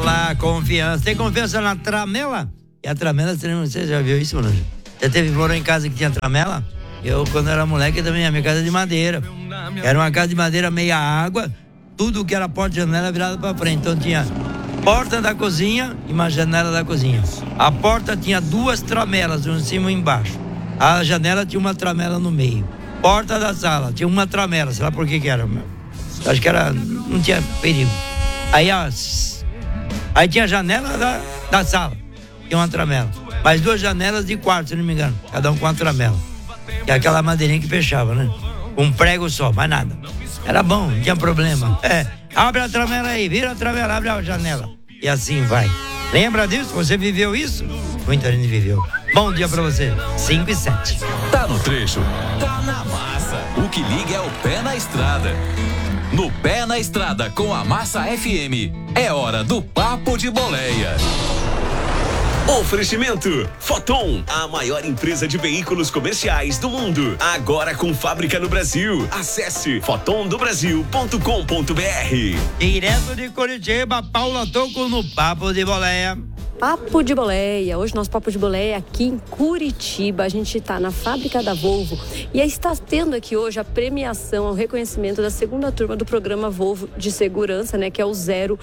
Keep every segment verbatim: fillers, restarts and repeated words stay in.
lá, confiança. Tem confiança na tramela? E a tramela, você já viu isso, mano? Já teve morou em casa que tinha tramela? Eu, quando era moleque, também, a minha casa de madeira. Era uma casa de madeira meia água, tudo que era porta e janela virada pra frente. Então tinha porta da cozinha e uma janela da cozinha. A porta tinha duas tramelas, uma em cima e embaixo. A janela tinha uma tramela no meio. Porta da sala, tinha uma tramela, sei lá por que que era. Acho que era, não tinha perigo. Aí, as, aí tinha a janela da, da sala, tinha uma tramela. Mais duas janelas de quarto, se não me engano, cada um com uma tramela. E aquela madeirinha que fechava, né? Um prego só, mais nada. Era bom, não tinha problema. É, abre a tramela aí, vira a tramela, abre a janela. E assim vai. Lembra disso? Você viveu isso? Muita gente viveu. Bom dia pra você. cinco e sete. Tá no trecho, tá na massa. O que liga é o pé na estrada. No Pé na Estrada com a Massa F M. É hora do Papo de Boleia. Oferecimento Foton, a maior empresa de veículos comerciais do mundo. Agora com fábrica no Brasil. Acesse foton do brasil ponto com ponto b r. Direto de Curitiba, Paula Toco no Papo de Boleia. Papo de Boleia. Hoje nosso Papo de Boleia é aqui em Curitiba. A gente está na fábrica da Volvo e aí está tendo aqui hoje a premiação, o reconhecimento da segunda turma do programa Volvo de segurança, né? Que é o zero,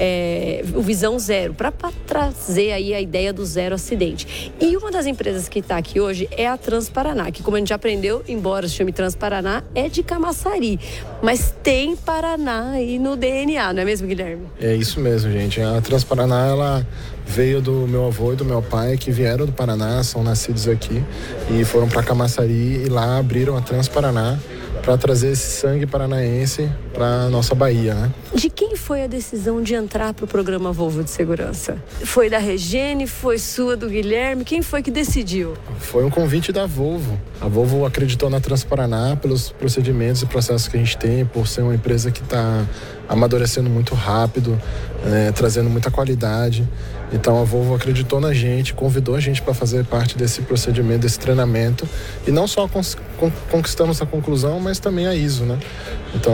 é, o Visão Zero, para trazer aí a ideia do zero acidente. E uma das empresas que está aqui hoje é a Transparaná, que como a gente já aprendeu, embora se chame Transparaná, é de Camaçari, mas tem Paraná aí no D N A, não é mesmo, Guilherme? É isso mesmo, gente. A Transparaná, ela veio do meu avô e do meu pai, que vieram do Paraná, são nascidos aqui e foram para Camaçari e lá abriram a Transparaná para trazer esse sangue paranaense para nossa Bahia, né? De quem foi a decisão de entrar para o programa Volvo de Segurança? Foi da Regine? Foi sua, do Guilherme? Quem foi que decidiu? Foi um convite da Volvo. A Volvo acreditou na Transparaná pelos procedimentos e processos que a gente tem, por ser uma empresa que está amadurecendo muito rápido, é, trazendo muita qualidade. Então a Volvo acreditou na gente, convidou a gente para fazer parte desse procedimento, desse treinamento. E não só conquistamos a conclusão, mas também a I S O, né? Então,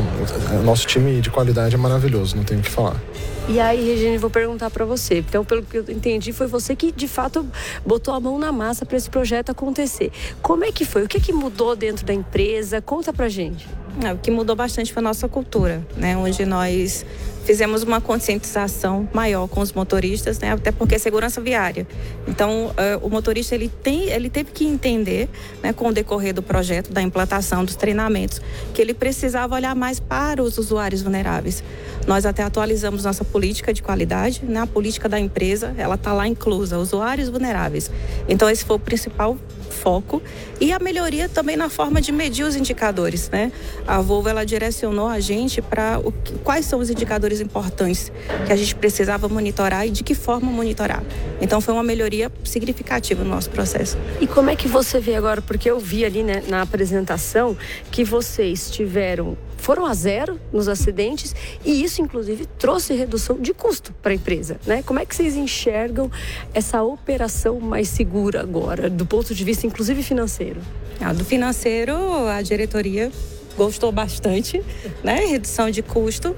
o nosso time de qualidade é maravilhoso, não tenho o que falar. E aí, Regine, vou perguntar para você. Então, pelo que eu entendi, foi você que, de fato, botou a mão na massa para esse projeto acontecer. Como é que foi? O que, que mudou dentro da empresa? Conta pra gente. É, o que mudou bastante foi a nossa cultura, né? Onde nós fizemos uma conscientização maior com os motoristas, né? Até porque é segurança viária. Então, uh, o motorista ele, tem, ele teve que entender, né, com o decorrer do projeto, da implantação dos treinamentos, que ele precisava olhar mais para os usuários vulneráveis. Nós até atualizamos nossa política de qualidade, né? A política da empresa, ela está lá inclusa, usuários vulneráveis. Então, esse foi o principal foco e a melhoria também na forma de medir os indicadores, né? A Volvo, ela direcionou a gente para quais são os indicadores importantes que a gente precisava monitorar e de que forma monitorar. Então foi uma melhoria significativa no nosso processo. E como é que você vê agora, porque eu vi ali, né, na apresentação que vocês tiveram, foram a zero nos acidentes e isso inclusive trouxe redução de custo para a empresa, né? Como é que vocês enxergam essa operação mais segura agora, do ponto de vista inclusive financeiro? Ah, do financeiro, a diretoria gostou bastante, né? Redução de custo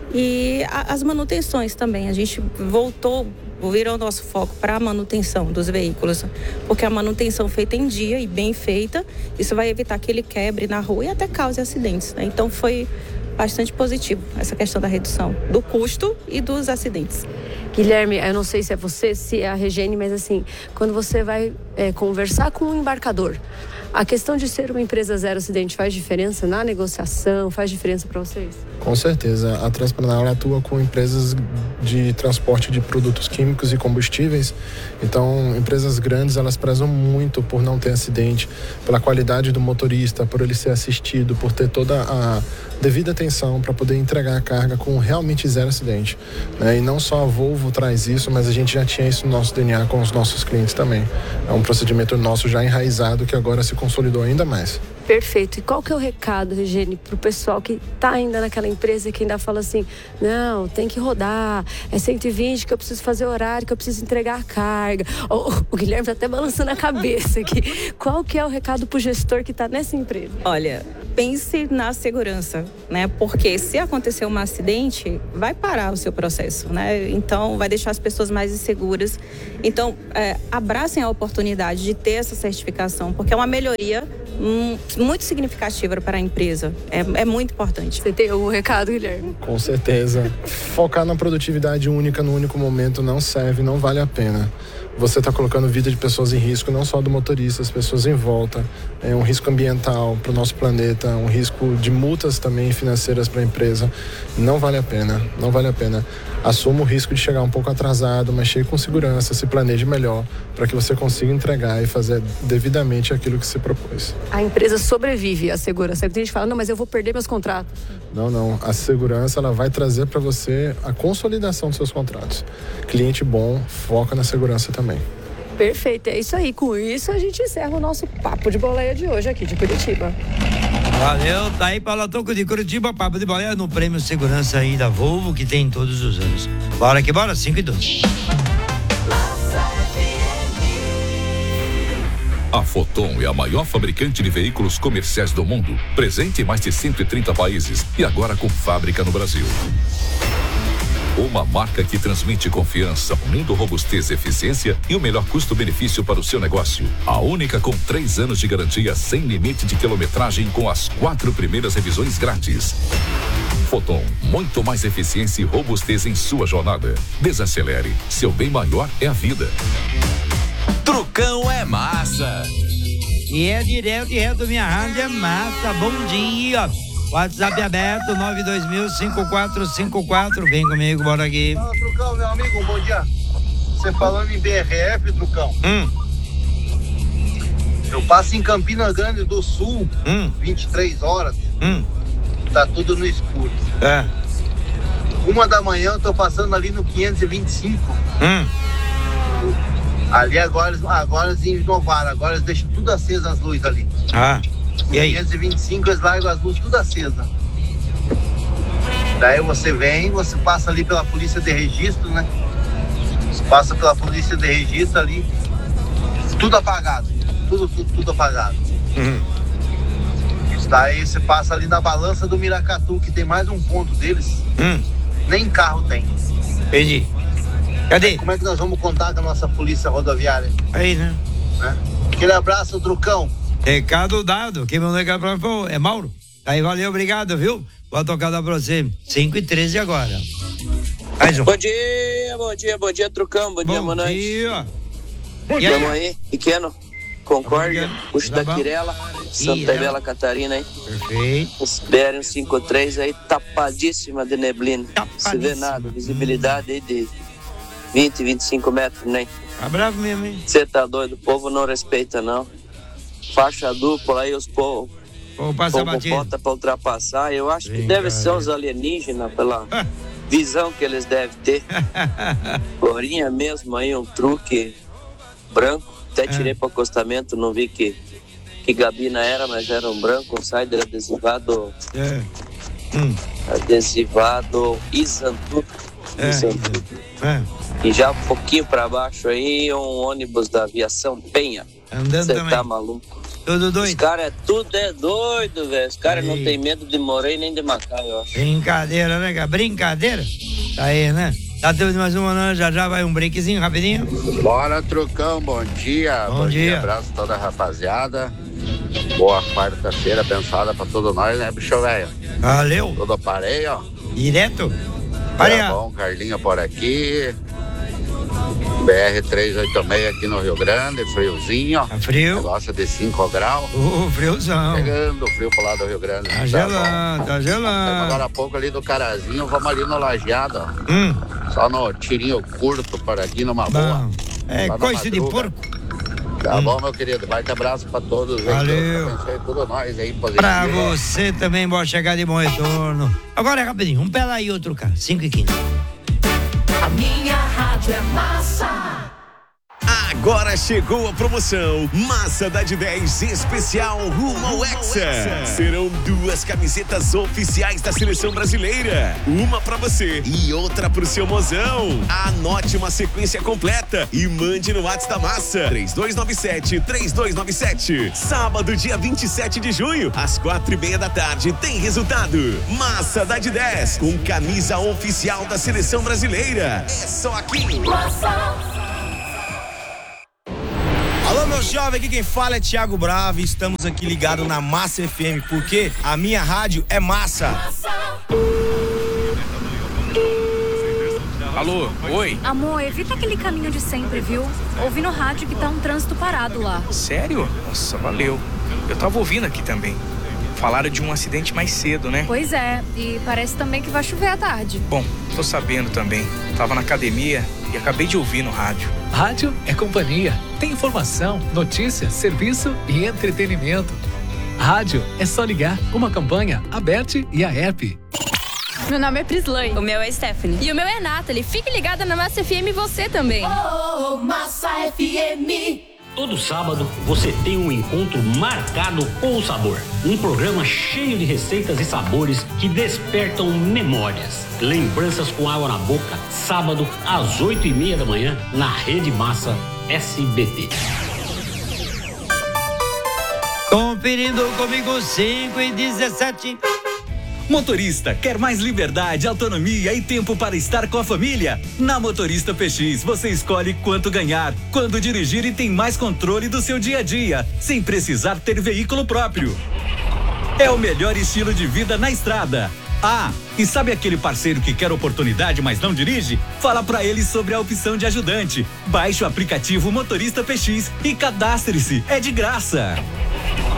e a, as manutenções também. A gente voltou, virou o nosso foco para a manutenção dos veículos, porque a manutenção feita em dia e bem feita, isso vai evitar que ele quebre na rua e até cause acidentes, né? Então foi bastante positivo essa questão da redução do custo e dos acidentes. Guilherme, eu não sei se é você, se é a Regine, mas assim, quando você vai é, conversar com um embarcador, a questão de ser uma empresa zero acidente faz diferença na negociação, faz diferença para vocês? Com certeza. A Transparaná atua com empresas de transporte de produtos químicos e combustíveis. Então, empresas grandes, elas prezam muito por não ter acidente, pela qualidade do motorista, por ele ser assistido, por ter toda a devida atenção para poder entregar a carga com realmente zero acidente, né? E não só a Volvo traz isso, mas a gente já tinha isso no nosso D N A com os nossos clientes também. É um procedimento nosso já enraizado que agora se consolidou ainda mais. Perfeito. E qual que é o recado, Regine, para o pessoal que está ainda naquela empresa que ainda fala assim, não, tem que rodar, é cento e vinte que eu preciso fazer horário, que eu preciso entregar a carga. Oh, o Guilherme está até balançando a cabeça aqui. Qual que é o recado para o gestor que está nessa empresa? Olha, pense na segurança, né? Porque se acontecer um acidente, vai parar o seu processo, né? Então, vai deixar as pessoas mais inseguras. Então, é, abracem a oportunidade de ter essa certificação, porque é uma melhoria hum, muito significativa para a empresa. É, é muito importante. Você tem o recado, Guilherme? Com certeza. Focar na produtividade única no único momento não serve, não vale a pena. Você está colocando a vida de pessoas em risco, não só do motorista, as pessoas em volta. É um risco ambiental para o nosso planeta, um risco de multas também financeiras para a empresa. Não vale a pena, não vale a pena. Assuma o risco de chegar um pouco atrasado, mas chegue com segurança, se planeje melhor para que você consiga entregar e fazer devidamente aquilo que se propôs. A empresa sobrevive à segurança. Tem gente que fala, não, mas eu vou perder meus contratos. Não, não. A segurança ela vai trazer para você a consolidação dos seus contratos. Cliente bom, foca na segurança também. Perfeito, é isso aí. Com isso, a gente encerra o nosso Papo de Boleia de hoje aqui de Curitiba. Valeu, tá aí Paula Toco de Curitiba, Papo de Boleia no Prêmio Segurança aí da Volvo, que tem todos os anos. Bora que bora, cinco e doze. A Foton é a maior fabricante de veículos comerciais do mundo, presente em mais de cento e trinta países e agora com fábrica no Brasil. Uma marca que transmite confiança, unindo robustez, eficiência e o melhor custo-benefício para o seu negócio. A única com três anos de garantia sem limite de quilometragem com as quatro primeiras revisões grátis. Foton, muito mais eficiência e robustez em sua jornada. Desacelere, seu bem maior é a vida. Trucão é massa. E é direto, direto, minha rádio é massa. Bom dia. WhatsApp aberto, nove dois mil, cinco quatro cinco quatro. Vem comigo, bora aqui. Fala, Trucão, meu amigo, um bom dia. Você falando em B R F, Trucão. Hum. Eu passo em Campina Grande do Sul, hum. vinte e três horas. Hum. Tá tudo no escuro. É. Uma da manhã eu tô passando ali no quinhentos e vinte e cinco. Hum. Ali agora, agora eles inovaram, agora eles deixam tudo acesa as luzes ali. Ah. E aí? quinhentos e vinte e cinco eles largam as luzes tudo acesa. Daí você vem, você passa ali pela polícia de registro, né? Você passa pela polícia de registro ali, tudo apagado, tudo, tudo, tudo apagado. Uhum. Daí você passa ali na balança do Miracatu, que tem mais um ponto deles, Hum. nem carro tem. Entendi. Cadê? Como é que nós vamos contar com a nossa polícia rodoviária? Aí, né? Né? Aquele abraço, Trucão. Recado dado. Quem mandou recado pra mim foi é Mauro. Aí, valeu, obrigado, viu? Vou tocar pra você. cinco e treze agora. Mais um. Bom dia, bom dia, bom dia, Trucão. Bom, bom dia, Monante. Dia. Vamos aí, pequeno. Concórdia, Puxo da Quirela, Santa Irela. Bela Catarina aí. Perfeito. B R cento e cinquenta e três aí, tapadíssima de neblina. Tapadíssima. Se vê nada, visibilidade aí de vinte, vinte e cinco metros, né? Tá bravo mesmo, hein? Você tá doido, o povo não respeita, não. Faixa dupla aí, os povos. Vou passar batido. Bota pra ultrapassar. Eu acho que Vem, deve cara. ser uns alienígenas pela visão que eles devem ter. Gorinha mesmo aí, um truque branco. Até tirei pro acostamento, não vi que, que gabina era, mas era um branco, um sider adesivado. É. Hum. Adesivado Isantu. É. Isantu. É. E já um pouquinho pra baixo aí, um ônibus da aviação Penha. Andando Você também. tá maluco? Tudo Os doido. caras é tudo é doido, velho. Os caras não Aí. tem medo de Morei nem de Macau, eu acho. Brincadeira, né, cara? Brincadeira? Tá aí, né? Tá tendo mais uma, não? Já já vai um breakzinho rapidinho. Bora, Trucão, bom dia. Bom dia. Abraço a toda a rapaziada. Boa quarta-feira abençoada pra todos nós, né, bicho velho? Valeu. Tudo parei, ó. Direto? Tá Olha. bom, Carlinho por aqui. B R trezentos e oitenta e seis aqui no Rio Grande, friozinho. Tá frio. Negócio de cinco graus. Ô, friozão. Pegando frio pro lado do Rio Grande. Tá gelando, tá Saímos gelando. agora há pouco ali do Carazinho, vamos ali no Lajeado, ó. Hum. Só no tirinho curto por aqui, numa boa. Bom. É Lá na coice de madruga. porco. Tá Hum. bom, meu querido. Baita abraço pra todos. Valeu. Deus abençoe tudo nós aí, positivo. Pra você também, boa chegada e bom retorno. Agora é rapidinho, um pé lá e outro cá, cinco e quinze. A minha rádio é massa. Agora chegou a promoção Massa da de dez especial rumo ao Hexa. Serão duas camisetas oficiais da seleção brasileira. Uma pra você e outra pro seu mozão. Anote uma sequência completa e mande no WhatsApp da Massa. três dois nove sete, três dois nove sete. Sábado, dia vinte e sete de junho, às quatro e meia da tarde, tem resultado. Massa da de dez, com camisa oficial da seleção brasileira. É só aqui. Massa. Alô, meu jovem, aqui quem fala é Thiago Bravo e estamos aqui ligados na Massa F M, porque a minha rádio é massa. Alô, oi? Amor, evita aquele caminho de sempre, viu? Ouvi no rádio que tá um trânsito parado lá. Sério? Nossa, valeu. Eu tava ouvindo aqui também. Falaram de um acidente mais cedo, né? Pois é, e parece também que vai chover à tarde. Bom, tô sabendo também. Tava na academia e acabei de ouvir no rádio. Rádio é companhia. Tem informação, notícia, serviço e entretenimento. Rádio é só ligar. Uma campanha aberta e a app. Meu nome é Prislane. O meu é Stephanie. E o meu é Nathalie. Fique ligada na Massa F M você também. Oh, Massa F M. Todo sábado você tem um encontro marcado com o sabor. Um programa cheio de receitas e sabores que despertam memórias. Lembranças com água na boca. Sábado às oito e meia da manhã na Rede Massa S B T. Conferindo comigo cinco e dezessete. Motorista, quer mais liberdade, autonomia e tempo para estar com a família? Na Motorista P X, você escolhe quanto ganhar, quando dirigir e tem mais controle do seu dia a dia, sem precisar ter veículo próprio. É o melhor estilo de vida na estrada. Ah, e sabe aquele parceiro que quer oportunidade, mas não dirige? Fala pra ele sobre a opção de ajudante. Baixe o aplicativo Motorista P X e cadastre-se. É de graça.